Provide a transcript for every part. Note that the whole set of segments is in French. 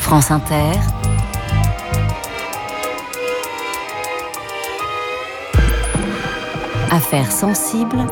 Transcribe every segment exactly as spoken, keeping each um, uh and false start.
France Inter, Affaires sensibles,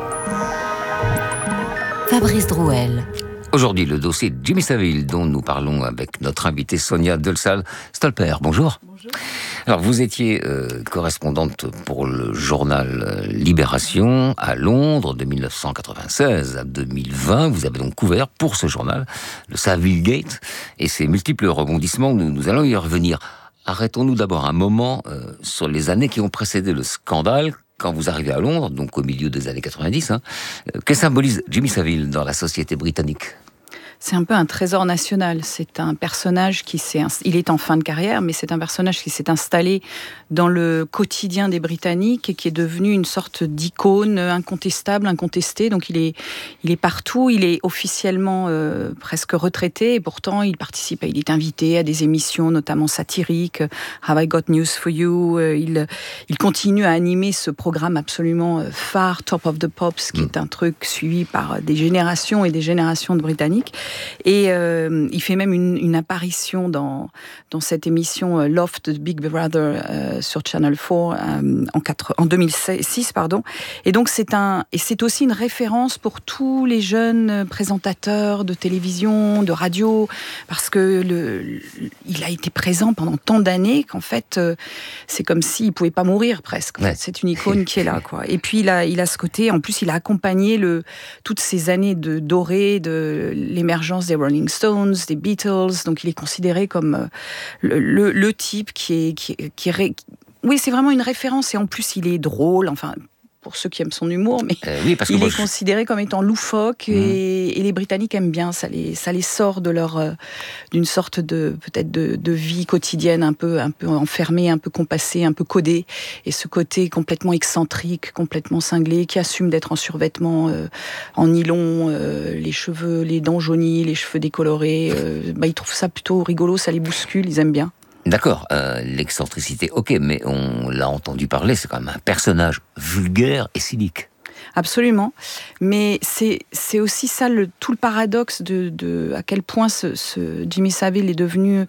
Fabrice Drouel. Aujourd'hui, le dossier de Jimmy Savile, dont nous parlons avec notre invitée Sonia Delsal-Stolper. Bonjour. Bonjour. Alors, vous étiez euh, correspondante pour le journal Libération à Londres de dix-neuf cent quatre-vingt-seize à deux mille vingt. Vous avez donc couvert pour ce journal le Savile Gate et ses multiples rebondissements. Nous, nous allons y revenir. Arrêtons-nous d'abord un moment euh, sur les années qui ont précédé le scandale. Quand vous arrivez à Londres, donc au milieu des années quatre-vingt-dix, hein, que symbolise Jimmy Savile dans la société britannique ? C'est un peu un trésor national. C'est un personnage qui s'est... Il est en fin de carrière, mais c'est un personnage qui s'est installé dans le quotidien des Britanniques et qui est devenu une sorte d'icône incontestable, incontestée. Donc il est, il est partout. Il est officiellement euh, presque retraité et pourtant il participe. Il est invité à des émissions, notamment satiriques. Have I Got News for You. Il, il continue à animer ce programme absolument phare, Top of the Pops, qui mmh. est un truc suivi par des générations et des générations de Britanniques. Et euh, il fait même une, une apparition dans, dans cette émission euh, Loft de Big Brother euh, sur Channel quatre euh, en, quatre, en deux mille six. Pardon. Et donc c'est, un, et c'est aussi une référence pour tous les jeunes présentateurs de télévision, de radio, parce que le, le, il a été présent pendant tant d'années qu'en fait euh, c'est comme s'il ne pouvait pas mourir presque. Ouais. C'est une icône qui est là, quoi. Et puis il a, il a ce côté, en plus il a accompagné le, toutes ces années de dorées, de l'émergence des Rolling Stones, des Beatles, donc il est considéré comme le, le, le type qui est, qui, qui, qui, oui, c'est vraiment une référence et en plus il est drôle, enfin pour ceux qui aiment son humour, mais euh, oui, parce que il est je... considéré comme étant loufoque mmh. et, et les Britanniques aiment bien, ça les, ça les sort de leur, euh, d'une sorte de, peut-être de, de vie quotidienne un peu, un peu enfermée, un peu compassée, un peu codée, et ce côté complètement excentrique, complètement cinglé, qui assume d'être en survêtement, euh, en nylon, euh, les cheveux, les dents jaunies, les cheveux décolorés, euh, bah, ils trouvent ça plutôt rigolo, ça les bouscule, ils aiment bien. D'accord, euh, l'excentricité, ok, mais on l'a entendu parler, c'est quand même un personnage vulgaire et cynique. Absolument, mais c'est, c'est aussi ça le, tout le paradoxe de, de à quel point ce, ce Jimmy Savile est devenu...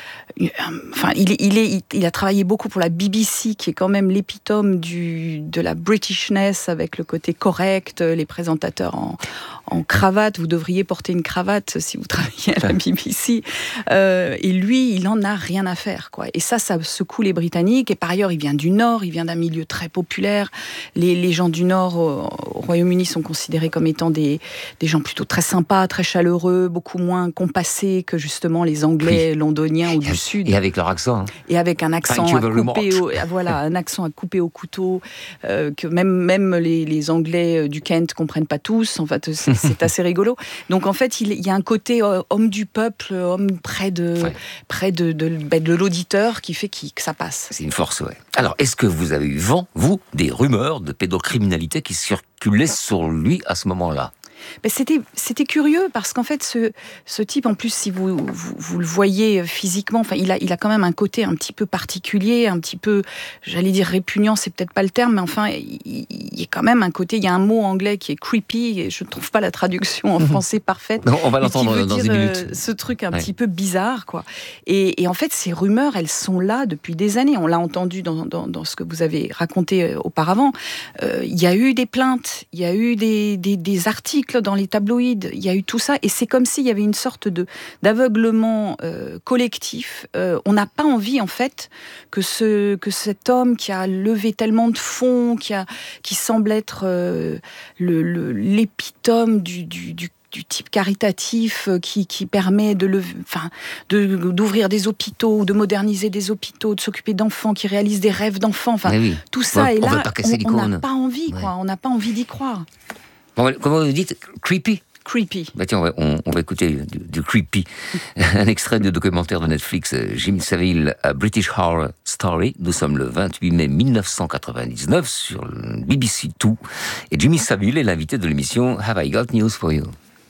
Enfin, il, est, il, est, il, il a travaillé beaucoup pour la B B C, qui est quand même l'épitome du, de la Britishness, avec le côté correct, les présentateurs en, en cravate. Vous devriez porter une cravate si vous travaillez à la B B C. Euh, et lui, il en a rien à faire, quoi. Et ça, ça secoue les Britanniques. Et par ailleurs, il vient du Nord, il vient d'un milieu très populaire. Les, les gens du Nord au, au Royaume-Uni sont considérés comme étant des, des gens plutôt très sympas, très chaleureux, beaucoup moins compassés que justement les Anglais, oui. londoniens ou du Sud. Et avec leur accent. Hein. Et avec un accent à couper au, voilà, un accent à couper au couteau, euh, que même, même les, les Anglais du Kent comprennent pas tous. En fait, c'est, c'est assez rigolo. Donc en fait, il, il y a un côté euh, homme du peuple, homme près de, ouais. près de, de, de, de l'auditeur qui fait qui, que ça passe. C'est une force, ouais. Alors, est-ce que vous avez eu vent, vous, des rumeurs de pédocriminalité qui circulaient sur lui à ce moment-là ? Ben c'était, c'était curieux parce qu'en fait, ce, ce type, en plus, si vous, vous, vous le voyez physiquement, enfin, il a, il a quand même un côté un petit peu particulier, un petit peu, j'allais dire répugnant, c'est peut-être pas le terme, mais enfin, il, il y a quand même un côté, il y a un mot anglais qui est creepy, et je ne trouve pas la traduction en français parfaite. Non, on va l'entendre qui veut dans dire, une minute. Euh, ce truc un ouais. petit peu bizarre, quoi. Et, et en fait, ces rumeurs, elles sont là depuis des années. On l'a entendu dans, dans, dans ce que vous avez raconté auparavant. Euh, il y a eu des plaintes, il y a eu des, des, des articles dans les tabloïds, il y a eu tout ça, et c'est comme s'il y avait une sorte de, d'aveuglement euh, collectif. Euh, on n'a pas envie, en fait, que, ce, que cet homme qui a levé tellement de fonds, qui, a, qui semble être euh, le, le, l'épitome du, du, du du type caritatif qui, qui permet de, lever, enfin, de, d'ouvrir des hôpitaux, de moderniser des hôpitaux, de s'occuper d'enfants, qui réalisent des rêves d'enfants. Enfin, oui. Tout ça ouais, est là, on, on n'a pas envie, quoi. Ouais. On n'a pas envie d'y croire. Bon, comment vous dites ? Creepy ? Creepy. Bah tiens, on va, on, on va écouter du, du creepy. Un extrait de documentaire de Netflix, Jimmy Savile, A British Horror Story. Nous sommes le vingt-huit mai dix-neuf cent quatre-vingt-dix-neuf sur le B B C deux. Et Jimmy Savile est l'invité de l'émission Have I Got News for You.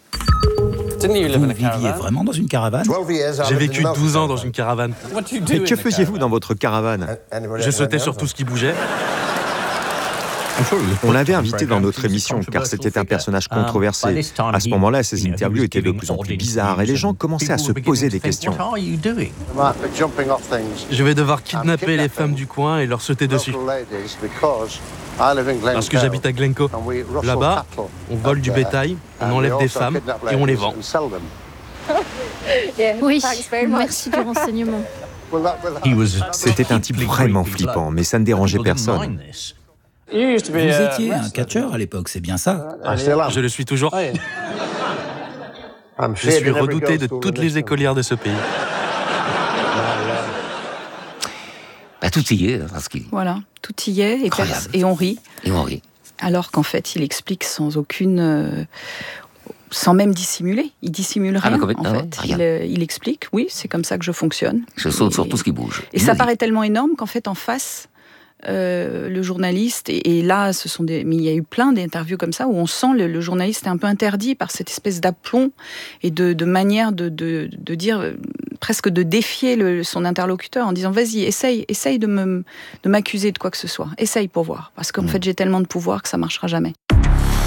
Vous viviez vraiment dans une caravane ? J'ai vécu douze ans dans une caravane. Et que faisiez-vous dans votre caravane ? Je sautais sur tout ce qui bougeait. On l'avait invité dans notre émission car c'était un personnage controversé. À ce moment-là, ses interviews étaient de plus en plus bizarres et les gens commençaient à se poser des questions. Je vais devoir kidnapper les femmes du coin et leur sauter dessus. Parce que j'habite à Glencoe. Là-bas, on vole du bétail, on enlève des femmes et on les vend. Oui, merci du renseignement. C'était un type vraiment flippant, mais ça ne dérangeait personne. Vous étiez un catcheur à l'époque, c'est bien ça? Je le suis toujours. Je suis redouté de toutes les écolières de ce pays. Bah, tout y est, parce qu'il... Voilà, tout y est, et, pers- et on rit. Et on rit. Alors qu'en fait, il explique sans aucune... Euh, sans même dissimuler. Il dissimule rien, ah, en ah, fait. Rien. Il, euh, il explique, oui, c'est comme ça que je fonctionne. Je saute et, sur tout ce qui bouge. Et ça paraît tellement énorme qu'en fait, en face... Euh, le journaliste, et, et là, ce sont des, mais il y a eu plein d'interviews comme ça où on sent le, le journaliste est un peu interdit par cette espèce d'aplomb et de, de manière de, de, de dire, euh, presque de défier le, son interlocuteur en disant vas-y, essaye, essaye de, me, de m'accuser de quoi que ce soit, essaye pour voir, parce qu'en mmh. fait j'ai tellement de pouvoir que ça marchera jamais.